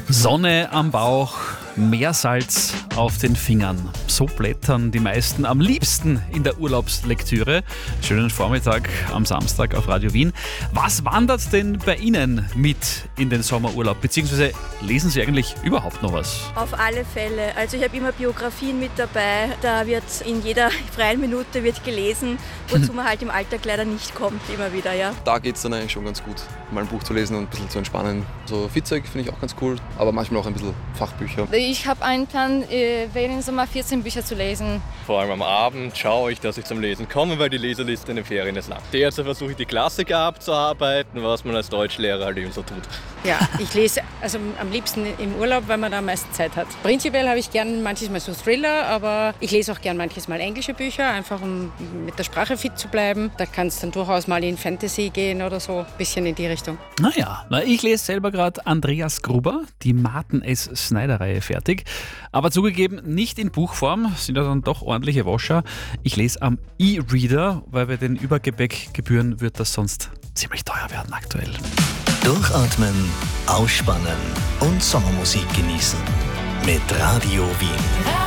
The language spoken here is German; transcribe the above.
Sonne am Bauch, Meersalz auf den Fingern. So blättern die meisten am liebsten in der Urlaubslektüre. Schönen Vormittag am Samstag auf Radio Wien. Was wandert denn bei Ihnen mit in den Sommerurlaub? Beziehungsweise lesen Sie eigentlich überhaupt noch was? Auf alle Fälle. Also ich habe immer Biografien mit dabei. Da wird in jeder freien Minute wird gelesen, wozu man halt im Alltag leider nicht kommt, immer wieder, ja. Da geht es dann eigentlich schon ganz gut, mal ein Buch zu lesen und ein bisschen zu entspannen. So Viehzeug finde ich auch ganz cool, aber manchmal auch ein bisschen Fachbücher. Ich habe einen Plan, während dem Sommer 14 Bücher zu lesen. Vor allem am Abend schaue ich, dass ich zum Lesen komme, weil die Leseliste in den Ferien ist lang. Derzeit versuche ich die Klassiker abzuarbeiten, was man als Deutschlehrer halt eben so tut. Ja, ich lese also am liebsten im Urlaub, weil man da am meisten Zeit hat. Prinzipiell habe ich gern manches Mal so Thriller, aber ich lese auch gern manches Mal englische Bücher, einfach um mit der Sprache fit zu bleiben. Da kann es dann durchaus mal in Fantasy gehen oder so, ein bisschen in die Richtung. Naja, ich lese selber gerade Andreas Gruber, die Martin S. Snyder-Reihe fertig. Aber zugegeben, nicht in Buchform, sind ja dann doch ordentliche Wascher. Ich lese am E-Reader, weil bei den Übergepäckgebühren wird das sonst ziemlich teuer werden aktuell. Durchatmen, ausspannen und Sommermusik genießen. Mit Radio Wien.